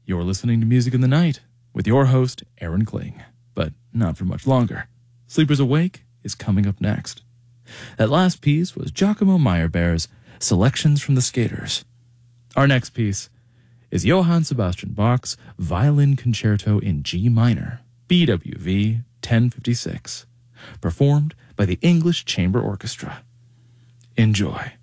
You're listening to Music in the Night with your host, Aaron Kling. But not for much longer. Sleepers Awake is coming up next. That last piece was Giacomo Meyerbeer's Selections from the Skaters. Our next piece is Johann Sebastian Bach's Violin Concerto in G minor, BWV 1056, performed by the English Chamber Orchestra. Enjoy.